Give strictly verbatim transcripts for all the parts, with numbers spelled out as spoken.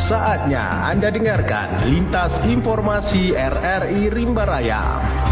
Saatnya Anda dengarkan Lintas Informasi R R I Rimba Raya.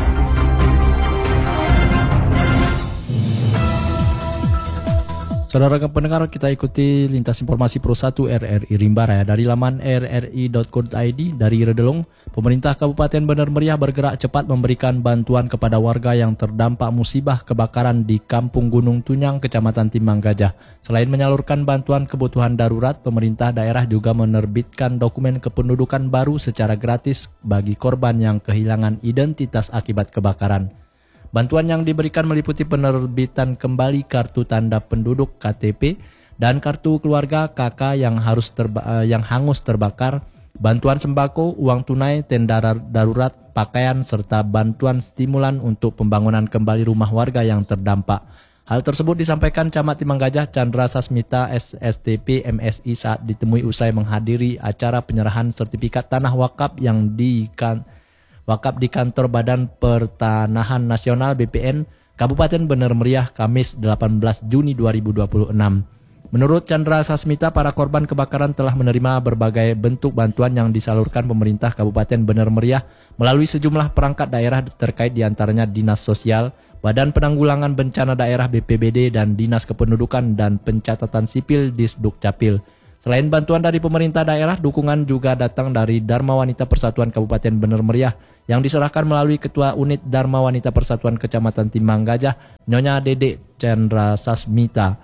Saudara pendengar, kita ikuti lintas informasi Pro satu R R I Rimba Raya dari laman r r i dot co dot i d. Dari Redelong, pemerintah Kabupaten Bener Meriah bergerak cepat memberikan bantuan kepada warga yang terdampak musibah kebakaran di Kampung Gunung Tunyang, Kecamatan Timbang Gajah. Selain menyalurkan bantuan kebutuhan darurat, pemerintah daerah juga menerbitkan dokumen kependudukan baru secara gratis bagi korban yang kehilangan identitas akibat kebakaran. Bantuan yang diberikan meliputi penerbitan kembali kartu tanda penduduk K T P dan kartu keluarga K K yang harus terba- yang hangus terbakar, bantuan sembako, uang tunai, tenda darurat, pakaian serta bantuan stimulan untuk pembangunan kembali rumah warga yang terdampak. Hal tersebut disampaikan Camat Timbang Gajah Chandra Sasmita S S T P M S I saat ditemui usai menghadiri acara penyerahan sertifikat tanah wakaf yang di kan wakaf di kantor Badan Pertanahan Nasional B P N Kabupaten Bener Meriah Kamis delapan belas Juni dua ribu dua puluh enam. Menurut Chandra Sasmita, para korban kebakaran telah menerima berbagai bentuk bantuan yang disalurkan pemerintah Kabupaten Bener Meriah melalui sejumlah perangkat daerah terkait, diantaranya Dinas Sosial, Badan Penanggulangan Bencana Daerah B P B D, dan Dinas Kependudukan dan Pencatatan Sipil Disduk Capil. Selain bantuan dari pemerintah daerah, dukungan juga datang dari Dharma Wanita Persatuan Kabupaten Bener Meriah yang diserahkan melalui Ketua Unit Dharma Wanita Persatuan Kecamatan Timbang Gajah, Nyonya Dede Chandra Sasmita.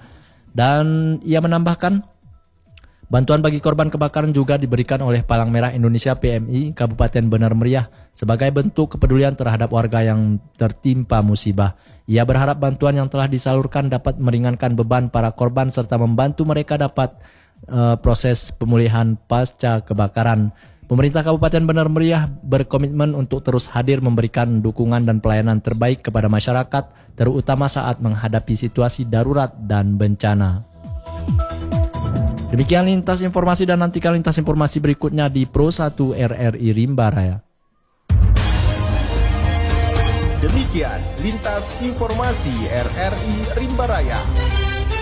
Dan ia menambahkan, bantuan bagi korban kebakaran juga diberikan oleh Palang Merah Indonesia P M I Kabupaten Bener Meriah sebagai bentuk kepedulian terhadap warga yang tertimpa musibah. Ia berharap bantuan yang telah disalurkan dapat meringankan beban para korban serta membantu mereka dapat Uh, proses pemulihan pasca kebakaran. Pemerintah Kabupaten Bener Meriah berkomitmen untuk terus hadir memberikan dukungan dan pelayanan terbaik kepada masyarakat, terutama saat menghadapi situasi darurat dan bencana. Demikian lintas informasi, dan nantikan lintas informasi berikutnya di Pro satu R R I Rimba Raya. Demikian lintas informasi R R I Rimba Raya.